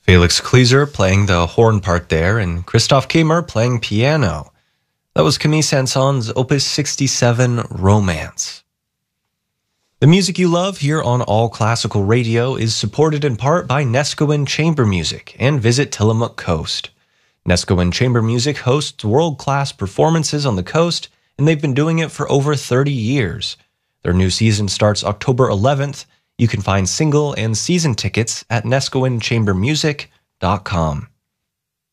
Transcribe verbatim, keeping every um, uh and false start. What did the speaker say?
Felix Klieser playing the horn part there, and Christoph Kiemer playing piano. That was Camille Saint-Saëns' Opus sixty-seven, Romance. The music you love here on All Classical Radio is supported in part by Nescoin Chamber Music and Visit Tillamook Coast. Nescoin Chamber Music hosts world-class performances on the coast, and they've been doing it for over thirty years. Their new season starts October eleventh. You can find single and season tickets at nescoin chamber music dot com.